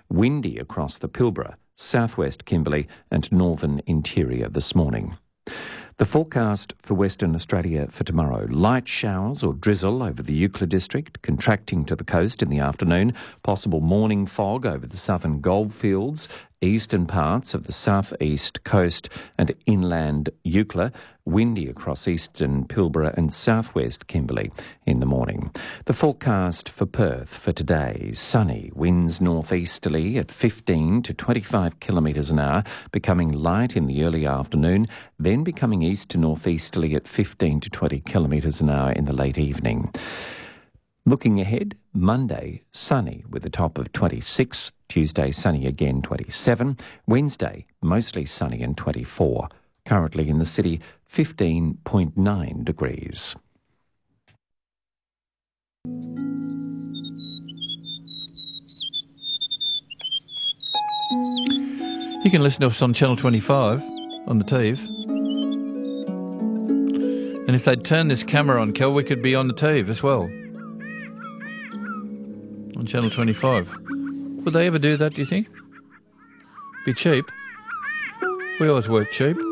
Windy across the Pilbara, southwest Kimberley and northern interior this morning. The forecast for Western Australia for tomorrow: light showers or drizzle over the Euclid district, contracting to the coast in the afternoon, possible morning fog over the southern goldfields, eastern parts of the southeast coast and inland Eucla, windy across eastern Pilbara and southwest Kimberley in the morning. The forecast for Perth for today: sunny, winds northeasterly at 15 to 25 kilometres an hour, becoming light in the early afternoon, then becoming east to northeasterly at 15 to 20 kilometres an hour in the late evening. Looking ahead, Monday, sunny with a top of 26, Tuesday sunny again 27, Wednesday mostly sunny and 24. Currently in the city, 15.9 degrees. You can listen to us on Channel 25 on the TEV. And if they'd turn this camera on, Kel, we could be on the TEV as well. On Channel 25. Would they ever do that, do you think? Be cheap. We always work cheap.